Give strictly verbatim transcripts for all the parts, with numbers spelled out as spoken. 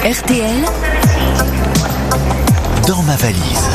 R T L, dans ma valise.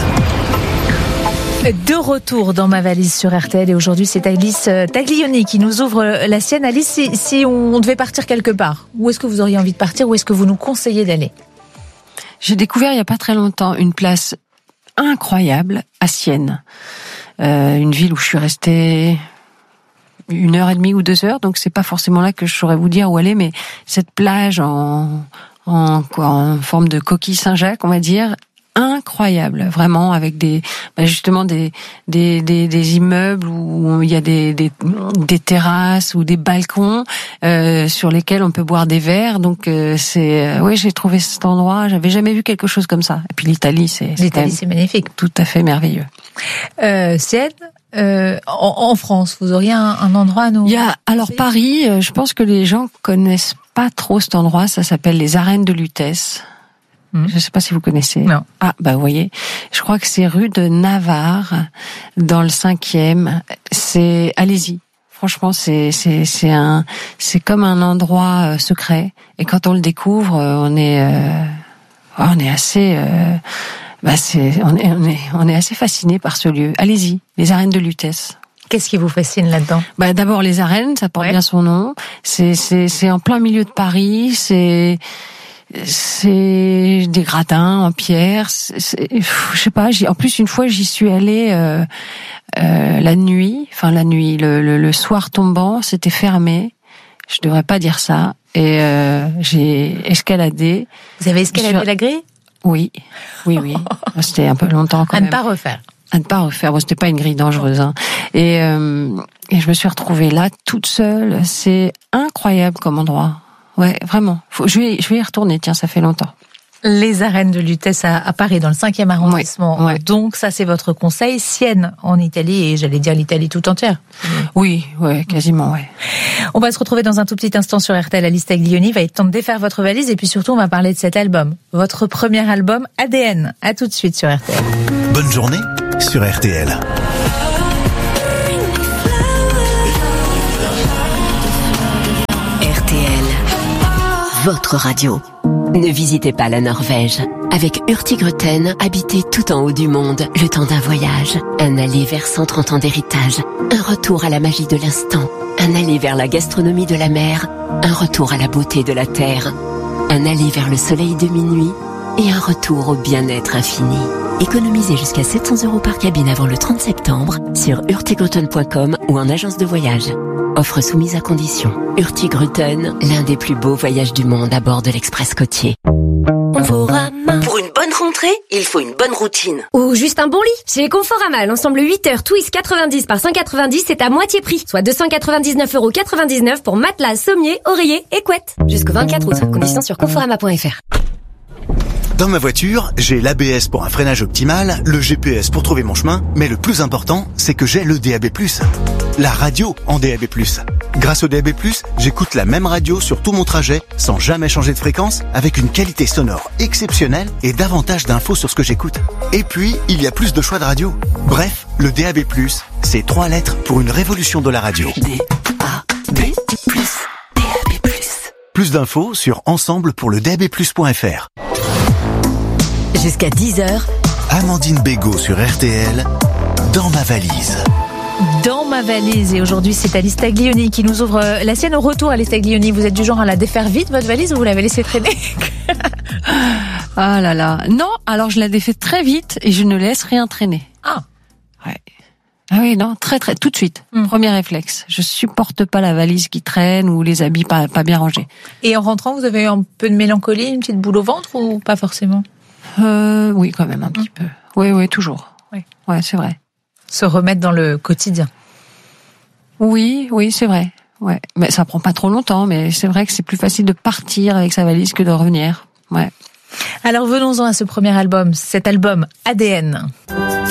De retour dans ma valise sur R T L et aujourd'hui c'est Alice Taglioni qui nous ouvre la sienne. Alice, si, si on devait partir quelque part, où est-ce que vous auriez envie de partir? Où est-ce que vous nous conseillez d'aller? J'ai découvert il n'y a pas très longtemps une place incroyable à Sienne, euh, une ville où je suis restée une heure et demie ou deux heures, donc c'est pas forcément là que je saurais vous dire où aller, mais cette plage en en quoi, en forme de coquille Saint-Jacques, on va dire. Incroyable, vraiment, avec des bah justement des des des des immeubles où il y a des des des terrasses ou des balcons euh, sur lesquels on peut boire des verres. Donc euh, c'est euh, oui, j'ai trouvé cet endroit, j'avais jamais vu quelque chose comme ça. Et puis l'Italie, c'est l'Italie, c'est magnifique, tout à fait merveilleux. Euh, Sienne, euh, en, en France, vous auriez un, un endroit à nous? Il y a alors Paris. Je pense que les gens connaissent pas trop cet endroit. Ça s'appelle les Arènes de Lutèce. Je ne sais pas si vous connaissez. Non. Ah, bah, vous voyez. Je crois que c'est rue de Navarre, dans le cinquième. C'est, allez-y. Franchement, c'est, c'est, c'est un, c'est comme un endroit secret. Et quand on le découvre, on est, euh, on est assez, euh, bah, c'est, on est, on est, on est assez fasciné par ce lieu. Allez-y. Les Arènes de Lutèce. Qu'est-ce qui vous fascine là-dedans? Bah, d'abord, les arènes, ça porte ouais. bien son nom. C'est, c'est, c'est en plein milieu de Paris. C'est, c'est des gradins en pierre. C'est, c'est, je sais pas. J'y, en plus, une fois, j'y suis allée euh, euh, la nuit. Enfin, la nuit, le, le, le soir tombant, c'était fermé. Je devrais pas dire ça. Et euh, j'ai escaladé. Vous avez escaladé sur... la grille? Oui, oui, oui. C'était un peu longtemps quand à même. À ne pas refaire. À ne pas refaire. Bon, c'était pas une grille dangereuse. Hein. Et, euh, et je me suis retrouvée là, toute seule. C'est incroyable comme endroit. Ouais, vraiment. Faut, je vais, je vais y retourner. Tiens, ça fait longtemps. Les Arènes de Lutèce à, à Paris, dans le cinquième arrondissement. Ouais, ouais. Donc, ça, c'est votre conseil. Sienne, en Italie, et j'allais dire l'Italie tout entière. Oui, ouais, quasiment, ouais. On va se retrouver dans un tout petit instant sur R T L. Alice Taglioni va être temps de défaire votre valise et puis surtout, on va parler de cet album. Votre premier album, A D N. À tout de suite sur R T L. Bonne journée sur R T L. R T L, votre radio. Ne visitez pas la Norvège. Avec Hurtigruten, habitez tout en haut du monde, le temps d'un voyage. Un aller vers cent trente ans d'héritage. Un retour à la magie de l'instant. Un aller vers la gastronomie de la mer. Un retour à la beauté de la terre. Un aller vers le soleil de minuit. Et un retour au bien-être infini. Économisez jusqu'à sept cents euros par cabine avant le trente septembre sur hurtigruten point com ou en agence de voyage. Offre soumise à condition. Hurtigruten, l'un des plus beaux voyages du monde à bord de l'Express côtier. Conforama. Pour une bonne rentrée, il faut une bonne routine. Ou juste un bon lit. Chez Conforama, l'ensemble huit heures Twist quatre-vingt-dix par cent quatre-vingt-dix, c'est à moitié prix. Soit deux cent quatre-vingt-dix-neuf euros quatre-vingt-dix-neuf pour matelas, sommier, oreiller et couette. Jusqu'au vingt-quatre août. Conditions sur conforama point f r. Dans ma voiture, j'ai l'A B S pour un freinage optimal, le G P S pour trouver mon chemin, mais le plus important, c'est que j'ai le D A B plus. La radio en D A B plus. Grâce au D A B plus, j'écoute la même radio sur tout mon trajet, sans jamais changer de fréquence, avec une qualité sonore exceptionnelle et davantage d'infos sur ce que j'écoute. Et puis, il y a plus de choix de radio. Bref, le D A B plus, c'est trois lettres pour une révolution de la radio. D A B plus. D A B plus. Plus d'infos sur ensemble pour le D A B plus point f r. Jusqu'à dix heures. Amandine Bégaud sur R T L, dans ma valise. Dans ma valise, et aujourd'hui c'est Alice Taglioni qui nous ouvre la sienne. Au retour, Alice Taglioni, vous êtes du genre à la défaire vite, votre valise, ou vous l'avez laissée traîner? Ah là là. Non, alors je la défais très vite et je ne laisse rien traîner. Ah. Ouais. Ah oui, non, très très, tout de suite. Mmh. Premier réflexe. Je supporte pas la valise qui traîne ou les habits pas, pas bien rangés. Et en rentrant, vous avez eu un peu de mélancolie, une petite boule au ventre, ou pas forcément? Euh, oui, quand même, un petit mmh. peu. Oui, oui, toujours. Oui. Ouais, c'est vrai. Se remettre dans le quotidien. Oui, oui, c'est vrai. Ouais. Mais ça prend pas trop longtemps, mais c'est vrai que c'est plus facile de partir avec sa valise que de revenir. Ouais. Alors venons-en à ce premier album, cet album A D N.